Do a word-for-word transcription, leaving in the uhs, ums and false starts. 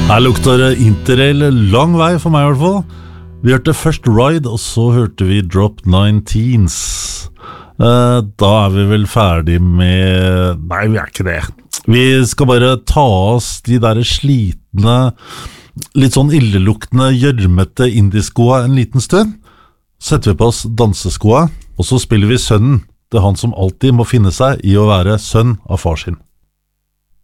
Her lukter det interrail lang vei for meg i hvert fall. Vi hørte først Ride, og så hørte vi Drop Nineteens. eh, Da er vi vel ferdig med... Nei, vi er ikke det. Vi skal bare ta oss de der slitne, litt sånn illeluktende, gjørmete indieskoa en liten stund. Setter vi på oss danseskoa, og så spiller vi sønnen til han som alltid må finne seg i å være sønn av far sin.